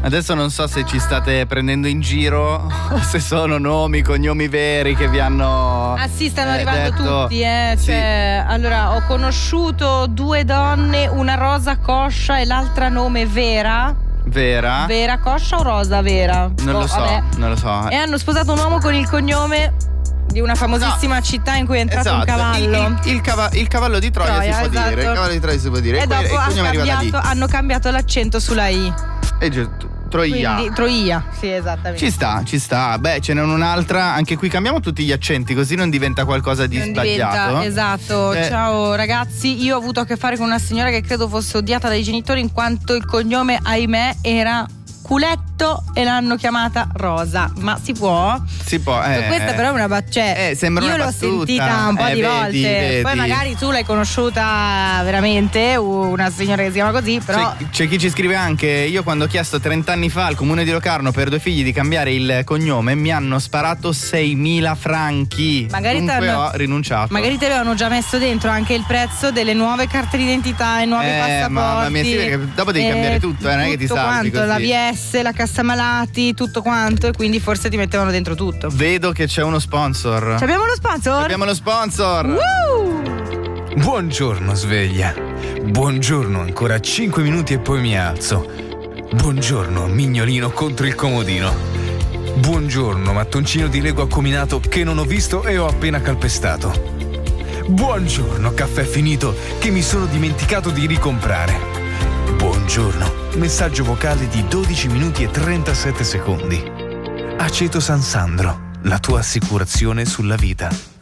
Adesso non so se ci state prendendo in giro o se sono nomi, cognomi veri che vi hanno. Ah sì, stanno arrivando detto... tutti, Sì. Cioè, allora, ho conosciuto 2 donne, una Rosa Coscia e l'altra nome Vera. Vera? Vera Coscia o Rosa Vera? Non lo so, vabbè. non lo so. E hanno sposato un uomo con il cognome di una famosissima città in cui è entrato un cavallo. Il cavallo di Troia, si può esatto. dire. Il cavallo di Troia si può dire. E dopo il cognome arriva da lì. hanno cambiato l'accento sulla I. Troia. Quindi, Troia, sì, esattamente. Ci sta. Beh, ce n'è un'altra. Anche qui cambiamo tutti gli accenti, così non diventa qualcosa di sbagliato. Esatto. Ciao ragazzi, io ho avuto a che fare con una signora che credo fosse odiata dai genitori in quanto il cognome, ahimè, era Culetto e l'hanno chiamata Rosa. Ma si può? Si può. Questa però è una sembra io una l'ho battuta. sentita un po' di volte. Vedi. Poi magari tu l'hai conosciuta veramente, una signora che si chiama così, però c'è chi ci scrive anche: io quando ho chiesto 30 anni fa al comune di Locarno per 2 figli di cambiare il cognome mi hanno sparato 6.000 franchi. Magari dunque ho rinunciato. Magari ti avevano già messo dentro anche il prezzo delle nuove carte d'identità e nuovi passaporti. Mamma mia, sì, perché dopo devi cambiare tutto, non è che ti salvi quanto, così. la VS, la cassa malati, tutto quanto, e quindi forse ti mettevano dentro tutto. Vedo che c'è uno sponsor. Abbiamo lo sponsor? Abbiamo lo sponsor. Buongiorno sveglia. Buongiorno, ancora 5 minuti e poi mi alzo. Buongiorno mignolino contro il comodino. Buongiorno mattoncino di Lego accominato che non ho visto e ho appena calpestato. Buongiorno caffè finito che mi sono dimenticato di ricomprare. Buongiorno, messaggio vocale di 12 minuti e 37 secondi. Aceto San Sandro, la tua assicurazione sulla vita.